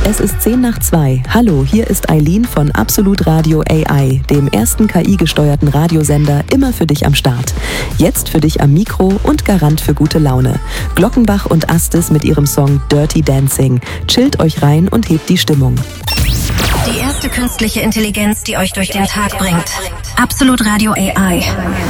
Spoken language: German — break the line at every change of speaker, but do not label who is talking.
Es ist 1:10. Hallo, hier ist Eileen von Absolut Radio AI, dem ersten KI-gesteuerten Radiosender, immer für dich am Start. Jetzt für dich am Mikro und Garant für gute Laune. Glockenbach und Astis mit ihrem Song Dirty Dancing. Chillt euch rein und hebt die Stimmung.
Die erste künstliche Intelligenz, die euch durch den Tag bringt. Absolut Radio AI.